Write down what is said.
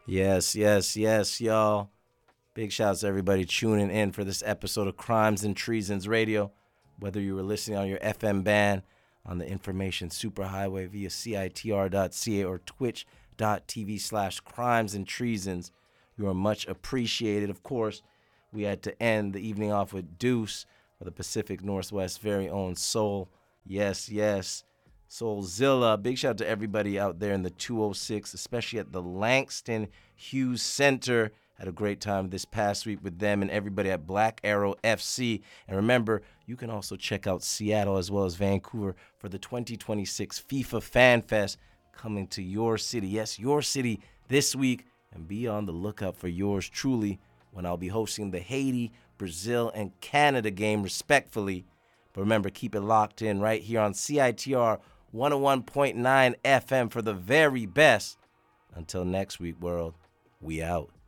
Yes, yes, yes, y'all. Big shouts to everybody tuning in for this episode of Crimes and Treasons Radio. Whether you were listening on your FM band, on the information superhighway via CITR.ca or twitch.tv/crimes and treasons, you are much appreciated. Of course, we had to end the evening off with Deuce for the Pacific Northwest very own Soul. Yes, yes. Soulzilla. Big shout out to everybody out there in the 206, especially at the Langston Hughes Center. Had a great time this past week with them and everybody at Black Arrow FC. And remember, you can also check out Seattle as well as Vancouver for the 2026 FIFA Fan Fest coming to your city. Yes, your city this week. And be on the lookout for yours truly when I'll be hosting the Haiti, Brazil, and Canada game respectfully. But remember, keep it locked in right here on CITR 101.9 FM for the very best. Until next week, world, we out.